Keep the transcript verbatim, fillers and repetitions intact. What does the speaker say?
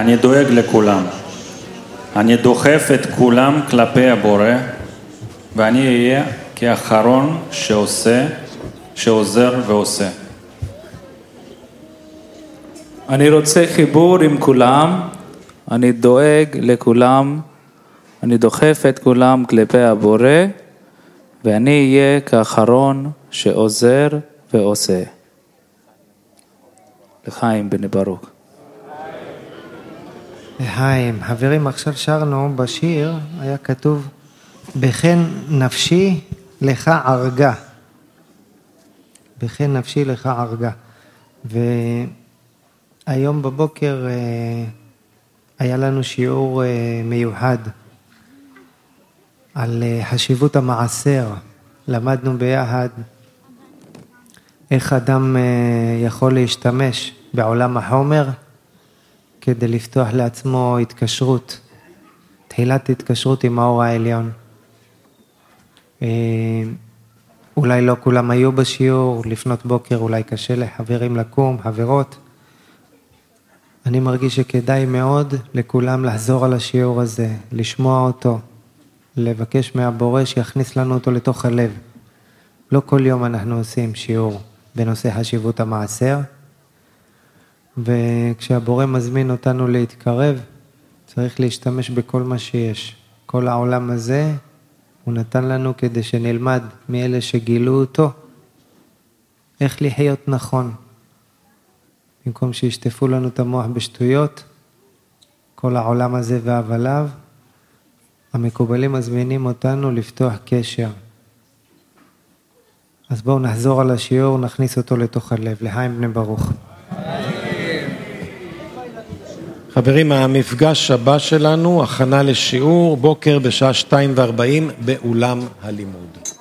אני דואג לכולם. אני דוחף את כולם כלפי הבורא, ואני אהיה כאחרון שעושה, שעוזר ועושה. אני רוצה חיבור עם כולם, אני דואג לכולם, אני דוחף את כולם כלפי הבורא, ואני אהיה כאחרון שעוזר ועושה. לחיים בני ברוך. לחיים. חברים, עכשיו שרנו בשיר, היה כתוב, בכן נפשי לך ערגה. בכן נפשי לך ערגה. והיום בבוקר היה לנו שיעור מיוחד על חשיבות המעשר. למדנו ביחד איך אדם יכול להשתמש בעולם החומר כדי לפתוח לעצמו התקשרות, תחילת התקשרות עם האור העליון. אולי לא כולם היו בשיעור, לפנות בוקר אולי קשה לחברים לקום, חברות. אני מרגיש שכדאי מאוד לכולם לחזור על השיעור הזה, לשמוע אותו, לבקש מהבורא שיכניס לנו אותו לתוך הלב. לא כל יום אנחנו עושים שיעור בנושא חשיבות המעשר, וכשהבורא מזמין אותנו להתקרב, צריך להשתמש בכל מה שיש. כל העולם הזה הוא נתן לנו כדי שנלמד מאלה שגילו אותו, איך לחיות נכון. במקום שישטפו לנו את המוח בשטויות, כל העולם הזה והבליו, המקובלים מזמינים אותנו לפתוח קשר. אז בואו נחזור על השיעור, נכניס אותו לתוך הלב. לחיים בני ברוך. חברים, המפגש הבא שלנו, הכנה לשיעור, בוקר בשעה שתיים וארבעים באולם הלימוד.